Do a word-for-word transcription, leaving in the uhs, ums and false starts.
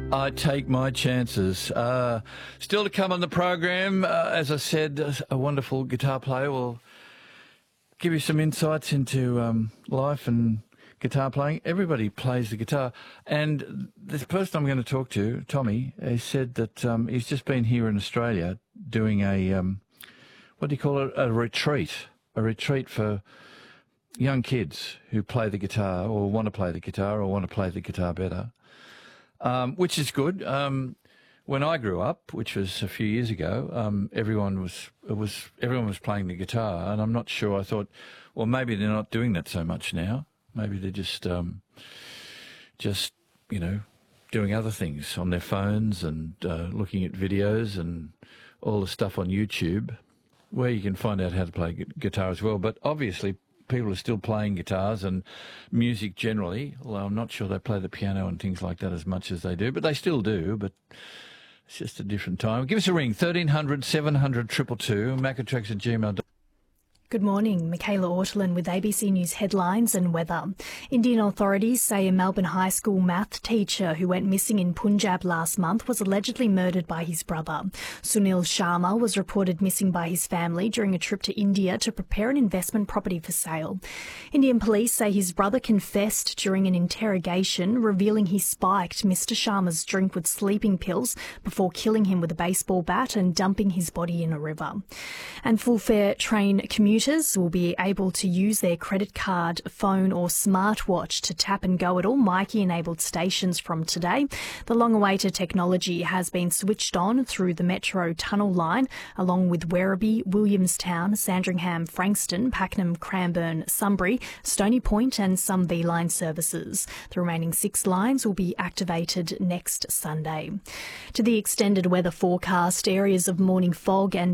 I take my chances. Uh, still to come on the program, uh, as I said, a wonderful guitar player will give you some insights into um, life and guitar playing. Everybody plays the guitar. And this person I'm going to talk to, Tommy, he said that um, he's just been here in Australia doing a, um, what do you call it, a retreat, a retreat for young kids who play the guitar or want to play the guitar or want to play the guitar better. Um, which is good. Um, when I grew up, which was a few years ago, um, everyone was it was everyone was playing the guitar, and I'm not sure. I thought, well, maybe they're not doing that so much now. Maybe they're just um, just you know doing other things on their phones and uh, looking at videos and all the stuff on YouTube, where you can find out how to play gu- guitar as well. But obviously, people are still playing guitars and music generally, although I'm not sure they play the piano and things like that as much as they do, but they still do, but it's just a different time. Give us a ring, thirteen hundred, seven hundred, two two two, macatrax at gmail dot com. Good morning. Michaela Ortolin with A B C News headlines and weather. Indian authorities say a Melbourne high school math teacher who went missing in Punjab last month was allegedly murdered by his brother. Sunil Sharma was reported missing by his family during a trip to India to prepare an investment property for sale. Indian police say his brother confessed during an interrogation, revealing he spiked Mister Sharma's drink with sleeping pills before killing him with a baseball bat and dumping his body in a river. And full fare train commuters will be able to use their credit card, phone or smartwatch to tap and go at all Myki-enabled stations from today. The long-awaited technology has been switched on through the Metro Tunnel Line, along with Werribee, Williamstown, Sandringham, Frankston, Pakenham, Cranbourne, Sunbury, Stony Point and some V-Line services. The remaining six lines will be activated next Sunday. To the extended weather forecast, areas of morning fog and